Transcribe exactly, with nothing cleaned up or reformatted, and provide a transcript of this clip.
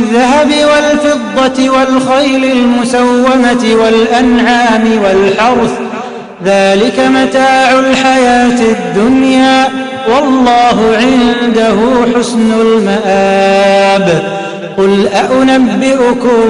الذهب والفضة والخيل المسومة والأنعام والحرث ذلك متاع الحياة الدنيا والله عنده حسن المآب. قل أأنبئكم